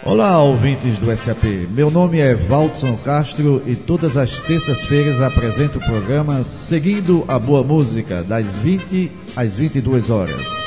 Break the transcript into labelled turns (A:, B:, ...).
A: Olá, ouvintes do SAP. Meu nome é Valdson Castro e todas as terças-feiras apresento o programa Seguindo a Boa Música, das 20 às 22 horas.